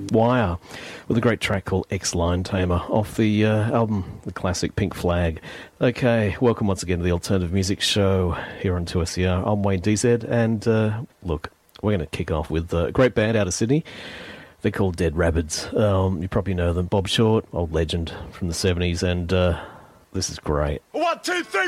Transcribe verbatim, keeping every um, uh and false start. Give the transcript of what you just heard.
Wire, with a great track called X-Line Tamer off the uh, album, the classic Pink Flag. Okay, welcome once again to the Alternative Music Show here on two S E R. I'm Wayne D Z, and uh, look, we're going to kick off with a great band out of Sydney. They're called Dead Rabbits. Um, you probably know them. Bob Short, old legend from the seventies, and uh, this is great. One, two, three,